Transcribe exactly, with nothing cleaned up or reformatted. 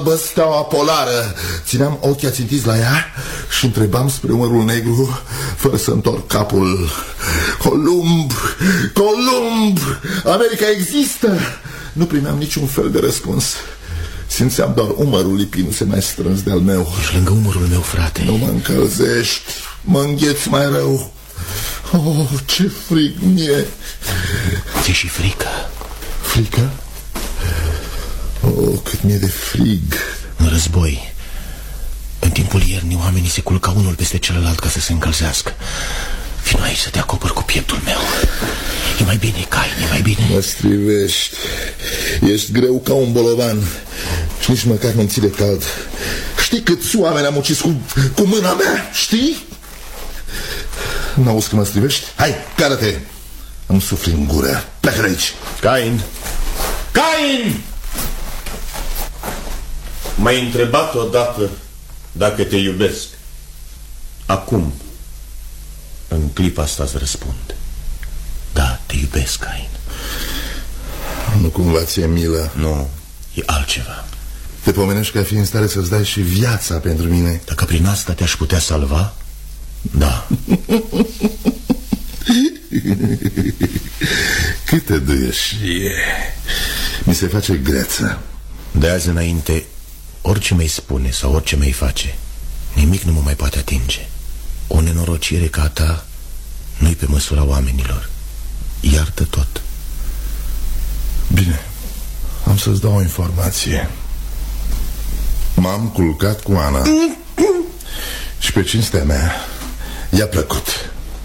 Bă, steaua polară. Țineam ochii ațintiți la ea și întrebam spre mărul negru, fără să întorc capul. Columb! Columb! America există! Nu primeam niciun fel de răspuns. Simțeam doar umărul lipindu-se mai strâns de-al meu. Ești lângă umărul meu, frate. Nu mă încălzești, mă îngheți mai rău. Oh, ce frig mie. Ți-e și frică? Frică? Oh, cât mi-e de frig. În război, în timpul iernii, oamenii se culcau unul peste celălalt ca să se încălzească. Vino aici să te acopăr cu pieptul meu. E mai bine, Cain, e mai bine. Mă strivești. Ești greu ca un bolovan și nici măcar nu-mi ține cald. Știi câți oameni am ucis cu, cu mâna mea? Știi? N-auzi că mă strivești? Hai, cară-te. Îmi sufli în gură. Pleacă de aici. Cain! Cain! M-ai întrebat odată dacă te iubesc. Acum, în clipa asta îți răspund. Da, te iubesc, Cain. Nu cumva ți-e milă? Nu, e altceva. Te pomenești că fi în stare să-ți dai și viața pentru mine. Dacă prin asta te-aș putea salva, da. Cât te duiești? Mi se face greață. De azi înainte, orice mi-ai spune sau orice mi-ai face, nimic nu mă mai poate atinge. O nenorocire ca a ta nu-i pe măsura oamenilor. Iartă tot. Bine, am să-ți dau o informație. M-am culcat cu Ana și pe cinstea mea i-a plăcut.